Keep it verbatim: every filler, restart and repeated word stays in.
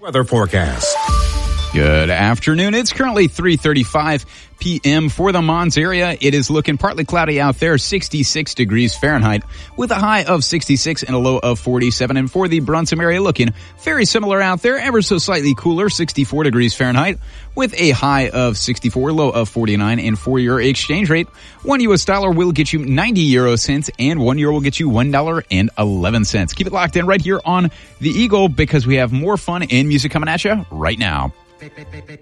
Weather forecast. Good afternoon. It's currently three thirty-five p.m. for the Mons area. It is looking partly cloudy out there, sixty-six degrees Fahrenheit, with a high of sixty-six and a low of forty-seven. And for the Brunson area, looking very similar out there, ever so slightly cooler, sixty-four degrees Fahrenheit, with a high of sixty-four, low of forty-nine. And for your exchange rate, one U S dollar will get you ninety euro cents, and one euro will get you one dollar and eleven cents. Keep it locked in right here on The Eagle, because we have more fun and music coming at you right now.